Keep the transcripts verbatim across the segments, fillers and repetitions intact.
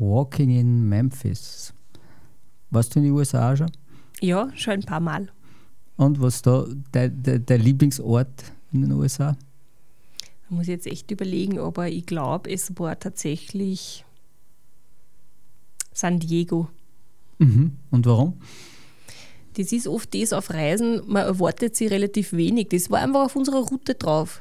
Walking in Memphis. Warst du in den U S A auch schon? Ja, schon ein paar Mal. Und was ist da der, der, der Lieblingsort in den U S A? Da muss ich jetzt echt überlegen, aber ich glaube, es war tatsächlich San Diego. Mhm. Und warum? Das ist oft das auf Reisen, man erwartet sich relativ wenig. Das war einfach auf unserer Route drauf.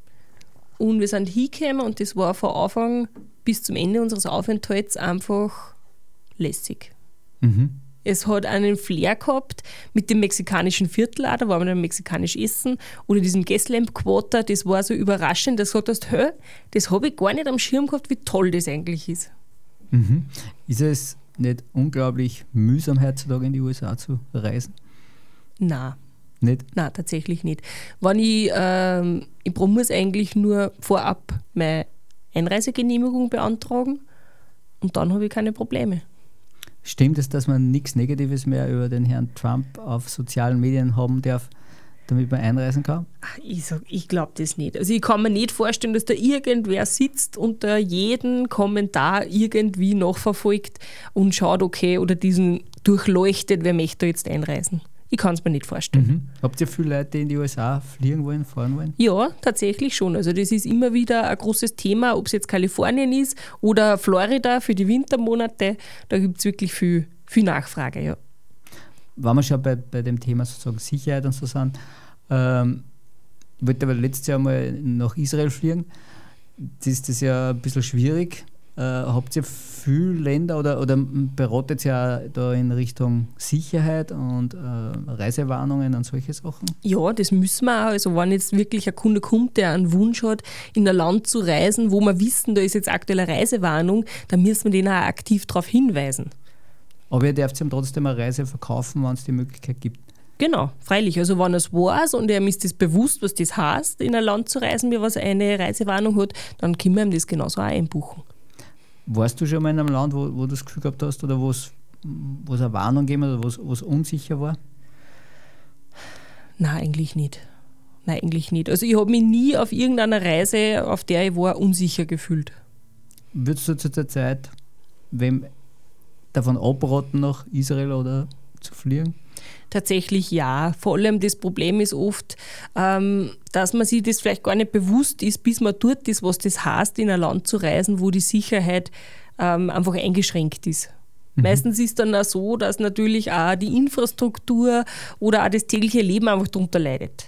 Und wir sind hingekommen und das war von Anfang bis zum Ende unseres Aufenthalts einfach lässig. Mhm. Es hat einen Flair gehabt mit dem mexikanischen Viertel auch, da waren wir dann mexikanisch essen, oder diesem Gaslamp Quarter, das war so überraschend, dass du gesagt hast, hä, das habe ich gar nicht am Schirm gehabt, wie toll das eigentlich ist. Mhm. Ist es nicht unglaublich mühsam heutzutage in die U S A zu reisen? Nein. Nicht? Nein, tatsächlich nicht. Wenn ich, ähm, ich muss eigentlich nur vorab meine Einreisegenehmigung beantragen und dann habe ich keine Probleme. Stimmt es, dass man nichts Negatives mehr über den Herrn Trump auf sozialen Medien haben darf, damit man einreisen kann? Ich sag, ich glaube das nicht. Also ich kann mir nicht vorstellen, dass da irgendwer sitzt und da jeden Kommentar irgendwie nachverfolgt und schaut, okay, oder diesen durchleuchtet, wer möchte da jetzt einreisen. Ich kann es mir nicht vorstellen. Mhm. Habt ihr viele Leute, die in die U S A fliegen wollen, fahren wollen? Ja, tatsächlich schon. Also das ist immer wieder ein großes Thema, ob es jetzt Kalifornien ist oder Florida für die Wintermonate. Da gibt es wirklich viel, viel Nachfrage, ja. Wenn wir schon bei, bei dem Thema sozusagen Sicherheit und so sind, ähm, ich wollte aber letztes Jahr mal nach Israel fliegen. Das ist das ja ein bisschen schwierig. Äh, habt ihr viele Länder oder, oder beratet ihr ja da in Richtung Sicherheit und äh, Reisewarnungen und solche Sachen? Ja, das müssen wir auch. Also wenn jetzt wirklich ein Kunde kommt, der einen Wunsch hat, in ein Land zu reisen, wo wir wissen, da ist jetzt aktuell eine Reisewarnung, dann müssen wir den auch aktiv darauf hinweisen. Aber ihr dürft ihm trotzdem eine Reise verkaufen, wenn es die Möglichkeit gibt. Genau, freilich. Also wenn er es weiß und er ist das bewusst, was das heißt, in ein Land zu reisen, wie was eine Reisewarnung hat, dann können wir ihm das genauso auch einbuchen. Warst du schon mal in einem Land, wo, wo du das Gefühl gehabt hast oder wo es eine Warnung gegeben hat oder wo es unsicher war? Nein, eigentlich nicht. Nein, eigentlich nicht. Also ich habe mich nie auf irgendeiner Reise, auf der ich war, unsicher gefühlt. Würdest du zu der Zeit wem davon abraten, nach Israel oder zu fliegen? Tatsächlich ja. Vor allem das Problem ist oft, ähm, dass man sich das vielleicht gar nicht bewusst ist, bis man dort ist, was das heißt, in ein Land zu reisen, wo die Sicherheit ähm, einfach eingeschränkt ist. Mhm. Meistens ist dann auch so, dass natürlich auch die Infrastruktur oder auch das tägliche Leben einfach darunter leidet.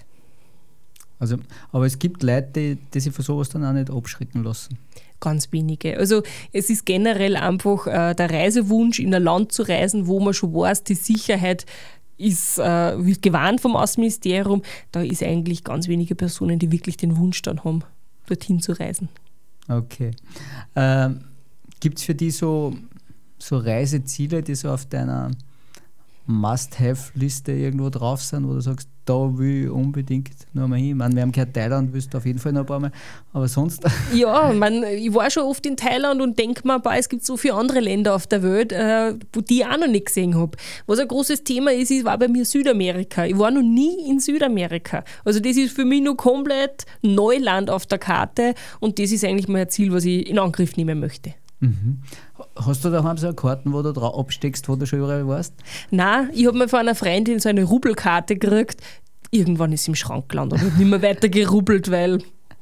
Also, aber es gibt Leute, die, die sich von sowas dann auch nicht abschrecken lassen. Ganz wenige. Also es ist generell einfach äh, der Reisewunsch, in ein Land zu reisen, wo man schon weiß, die Sicherheit ist, äh, wird gewarnt vom Außenministerium. Da ist eigentlich ganz wenige Personen, die wirklich den Wunsch dann haben, dorthin zu reisen. Okay. Ähm, gibt es für die so, so Reiseziele, die so auf deiner Must-Have-Liste irgendwo drauf sind, wo du sagst, da will ich unbedingt noch mal hin? Ich meine, wir haben gehört, Thailand willst du auf jeden Fall noch ein paar Mal, aber sonst? Ja, man, ich war schon oft in Thailand und denke mir, boah, es gibt so viele andere Länder auf der Welt, äh, die ich auch noch nicht gesehen habe. Was ein großes Thema ist, ist, war bei mir Südamerika. Ich war noch nie in Südamerika. Also das ist für mich noch komplett Neuland auf der Karte und das ist eigentlich mein Ziel, was ich in Angriff nehmen möchte. Mhm. Hast du daheim so eine Karte, wo du drauf absteckst, wo du schon überall warst? Nein, ich habe mir von einer Freundin so eine Rubbelkarte gekriegt. Irgendwann ist sie im Schrank gelandet und habe nicht mehr weiter gerubbelt, weil...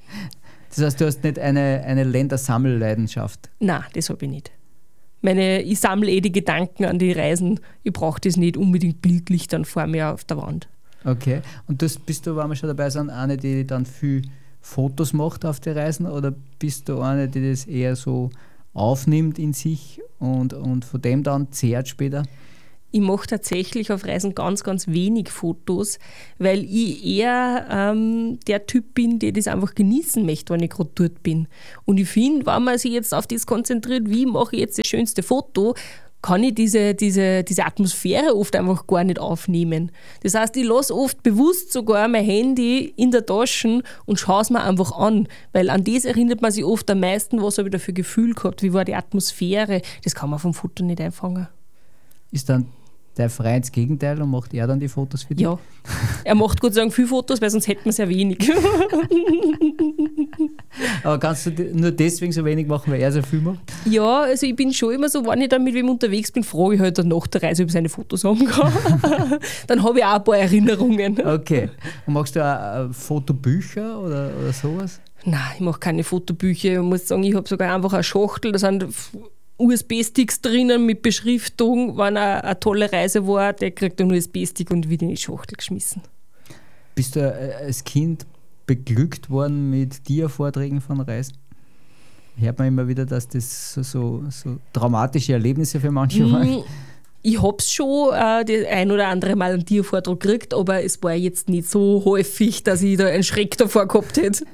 Das heißt, du hast nicht eine, eine Ländersammelleidenschaft? Nein, das habe ich nicht. Meine, ich sammle eh die Gedanken an die Reisen. Ich brauche das nicht unbedingt bildlich dann vor mir auf der Wand. Okay. Und das, bist du, wenn wir schon dabei sind, eine, die dann viel Fotos macht auf die Reisen, oder bist du eine, die das eher so aufnimmt in sich und, und von dem dann zehrt später? Ich mache tatsächlich auf Reisen ganz, ganz wenig Fotos, weil ich eher ähm, der Typ bin, der das einfach genießen möchte, wenn ich gerade dort bin. Und ich finde, wenn man sich jetzt auf das konzentriert, wie mache ich jetzt das schönste Foto, kann ich diese, diese, diese Atmosphäre oft einfach gar nicht aufnehmen. Das heißt, ich lasse oft bewusst sogar mein Handy in der Tasche und schaue es mir einfach an, weil an das erinnert man sich oft am meisten, was habe ich da für Gefühl gehabt, wie war die Atmosphäre, das kann man vom Foto nicht einfangen. Ist dann der Freund das Gegenteil und macht er dann die Fotos für dich? Ja, er macht Gott sei Dank viele Fotos, weil sonst hätten wir sehr wenig. Aber kannst du nur deswegen so wenig machen, weil er so viel macht? Ja, also ich bin schon immer so, wenn ich dann mit wem unterwegs bin, frage ich halt dann nach der Reise, ob ich seine Fotos haben kann. Dann habe ich auch ein paar Erinnerungen. Okay. Und machst du auch Fotobücher oder, oder sowas? Nein, ich mache keine Fotobücher. Ich muss sagen, ich habe sogar einfach eine Schachtel, da sind U S B-Sticks drinnen mit Beschriftung. Wenn eine, eine tolle Reise war, der kriegt einen U S B-Stick und wird in die Schachtel geschmissen. Bist du als Kind beglückt worden mit Dia-Vorträgen von Reisen? Hört man immer wieder, dass das so, so, so dramatische Erlebnisse für manche waren. Mm, ich habe es schon äh, das ein oder andere Mal einen Dia-Vortrag gekriegt, aber es war jetzt nicht so häufig, dass ich da einen Schreck davor gehabt hätte.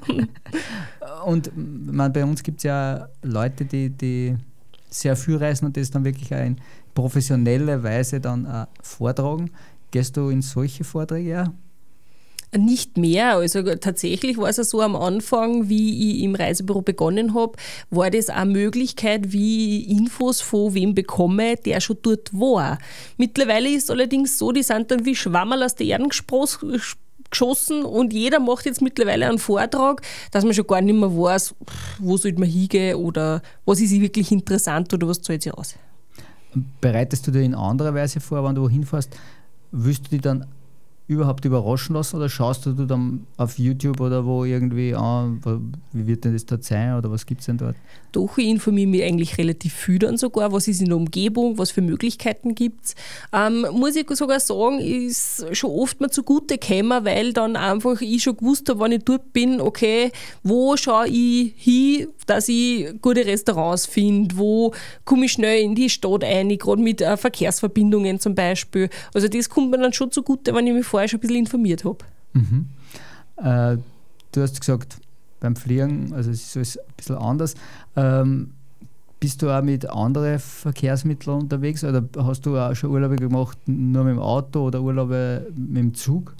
Und man, bei uns gibt es ja Leute, die, die sehr viel reisen und das dann wirklich auch in professioneller Weise dann auch vortragen. Gehst du in solche Vorträge auch? Nicht mehr. Also tatsächlich war es ja so am Anfang, wie ich im Reisebüro begonnen habe, war das eine Möglichkeit, wie ich Infos von wem bekomme, der schon dort war. Mittlerweile ist es allerdings so, die sind dann wie Schwammerl aus der Erde geschossen und jeder macht jetzt mittlerweile einen Vortrag, dass man schon gar nicht mehr weiß, wo sollte man hingehen oder was ist wirklich interessant oder was zahlt sich aus. Bereitest du dir in anderer Weise vor, wenn du wohin fährst? Willst du dich dann überhaupt überraschen lassen oder schaust du dann auf YouTube oder wo irgendwie an, wie wird denn das dort sein oder was gibt es denn dort? Doch, ich informiere mich eigentlich relativ viel dann sogar, was ist in der Umgebung, was für Möglichkeiten gibt es. Ähm, muss ich sogar sagen, ist schon oft mir zugute gekommen, weil dann einfach ich schon gewusst habe, wenn ich dort bin, okay, wo schaue ich hin, dass ich gute Restaurants finde, wo komme ich schnell in die Stadt ein, gerade mit äh, Verkehrsverbindungen zum Beispiel. Also das kommt mir dann schon zugute, wenn ich mich vorher schon ein bisschen informiert habe. Mhm. Äh, du hast gesagt, beim Fliegen, also es ist alles ein bisschen anders. Ähm, bist du auch mit anderen Verkehrsmitteln unterwegs oder hast du auch schon Urlaube gemacht, nur mit dem Auto oder Urlaube mit dem Zug?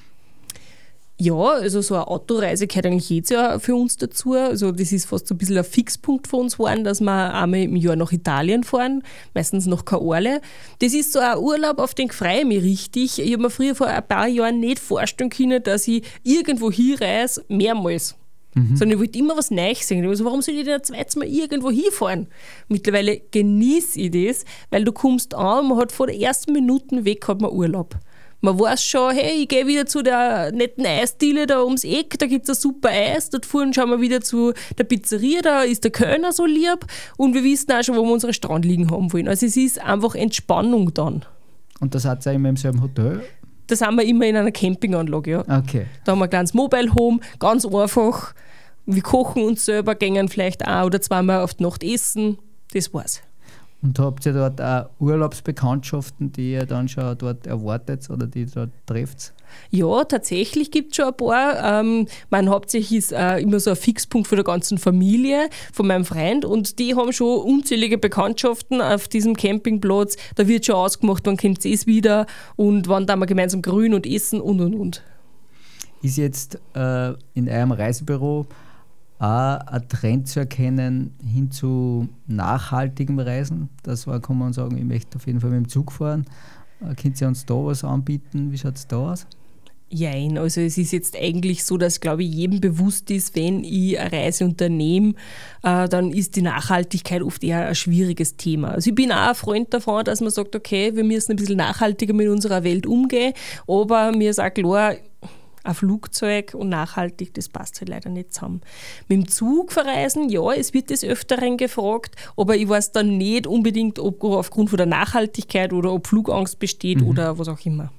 Ja, also so eine Autoreise gehört eigentlich jedes Jahr für uns dazu. Also das ist fast so ein bisschen ein Fixpunkt für uns geworden, dass wir einmal im Jahr nach Italien fahren, meistens nach Caorle. Das ist so ein Urlaub, auf den freue ich mich richtig. Ich habe mir früher vor ein paar Jahren nicht vorstellen können, dass ich irgendwo hinreise, mehrmals. Mhm. Sondern ich wollte immer was Neues sehen. Also warum soll ich denn ein zweites Mal irgendwo hinfahren? Mittlerweile genieße ich das, weil du kommst an, man hat vor den ersten Minuten weg, hat man Urlaub. Man weiß schon, hey, ich gehe wieder zu der netten Eisdiele da ums Eck, da gibt es ein super Eis, dort vorhin schauen wir wieder zu der Pizzeria, da ist der Kölner so lieb und wir wissen auch schon, wo wir unsere Strand liegen haben wollen. Also es ist einfach Entspannung dann. Und das hat ihr immer im selben Hotel? Da sind wir immer in einer Campinganlage, ja. Okay. Da haben wir ein kleines Mobile Home, ganz einfach. Wir kochen uns selber, gehen vielleicht ein oder zweimal auf die Nacht essen, das war's. Und habt ihr dort auch Urlaubsbekanntschaften, die ihr dann schon dort erwartet oder die ihr dort trefft? Ja, tatsächlich gibt es schon ein paar. Ähm, mein hauptsächlich ist äh, immer so ein Fixpunkt für der ganzen Familie, von meinem Freund. Und die haben schon unzählige Bekanntschaften auf diesem Campingplatz. Da wird schon ausgemacht, wann kommt es wieder und wann da wir gemeinsam grün und essen und und und. Ist jetzt äh, in eurem Reisebüro auch ein Trend zu erkennen hin zu nachhaltigem Reisen? Das war, kann man sagen, ich möchte auf jeden Fall mit dem Zug fahren. Könnt ihr uns da was anbieten? Wie schaut es da aus? Jein, also es ist jetzt eigentlich so, dass, glaube ich, jedem bewusst ist, wenn ich eine Reise unternehme, äh, dann ist die Nachhaltigkeit oft eher ein schwieriges Thema. Also ich bin auch ein Freund davon, dass man sagt, okay, wir müssen ein bisschen nachhaltiger mit unserer Welt umgehen, aber mir ist auch klar, ein Flugzeug und nachhaltig, das passt halt leider nicht zusammen. Mit dem Zug verreisen, ja, es wird des Öfteren gefragt, aber ich weiß dann nicht unbedingt, ob aufgrund von der Nachhaltigkeit oder ob Flugangst besteht mhm. oder was auch immer.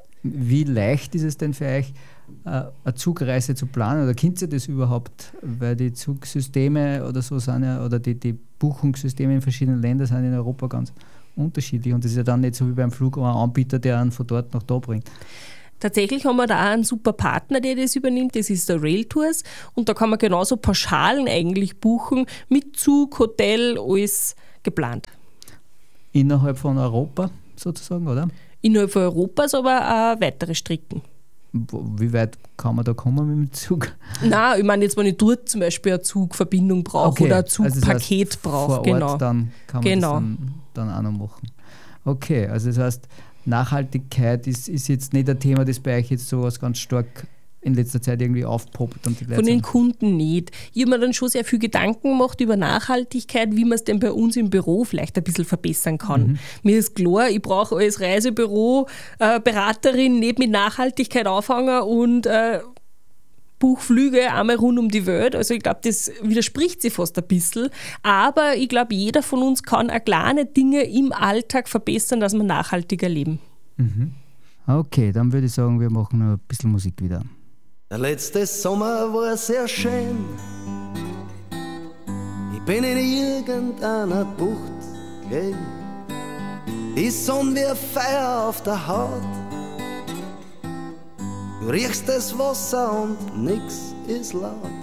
Wie leicht ist es denn für euch, eine Zugreise zu planen oder kennt ihr das überhaupt? Weil die Zugsysteme oder so sind ja, oder die, die Buchungssysteme in verschiedenen Ländern sind in Europa ganz unterschiedlich und das ist ja dann nicht so wie beim Flug ein Anbieter, der einen von dort nach da bringt. Tatsächlich haben wir da auch einen super Partner, der das übernimmt, das ist der Rail Tours und da kann man genauso Pauschalen eigentlich buchen, mit Zug, Hotel, alles geplant. Innerhalb von Europa sozusagen, oder? Innerhalb von Europas, aber auch weitere Strecken. Wie weit kann man da kommen mit dem Zug? Nein, ich meine jetzt, wenn ich dort zum Beispiel eine Zugverbindung brauche okay. oder ein Zugpaket also das heißt, brauche. Vor Ort genau. dann kann man genau. das dann, dann auch noch machen. Okay, also das heißt, Nachhaltigkeit ist, ist jetzt nicht ein Thema, das bei euch jetzt so was ganz stark in letzter Zeit irgendwie aufpoppt. Und die Leute Von den sagen, Kunden nicht. Ich habe mir dann schon sehr viel Gedanken gemacht über Nachhaltigkeit, wie man es denn bei uns im Büro vielleicht ein bisschen verbessern kann. Mhm. Mir ist klar, ich brauche als Reisebüro-Beraterin nicht mit Nachhaltigkeit anfangen und äh, Buchflüge einmal rund um die Welt. Also ich glaube, das widerspricht sich fast ein bisschen. Aber ich glaube, jeder von uns kann auch kleine Dinge im Alltag verbessern, dass wir nachhaltiger leben. Mhm. Okay, dann würde ich sagen, wir machen noch ein bisschen Musik wieder. Der letzte Sommer war sehr schön. Ich bin in irgendeiner Bucht gelegen. Die Sonne wie Feuer auf der Haut. Du riechst das Wasser und nix ist laut.